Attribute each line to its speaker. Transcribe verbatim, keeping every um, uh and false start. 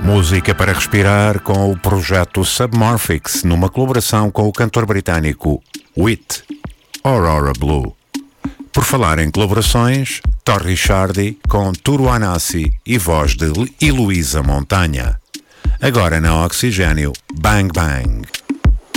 Speaker 1: Música para respirar com o projeto Submorphics, numa colaboração com o cantor britânico Wit, Aurora Blue. Por falar em colaborações, Torri Shardy com Turo Anassi e voz de Heloísa Montanha. Agora na Oxigênio, Bang Bang.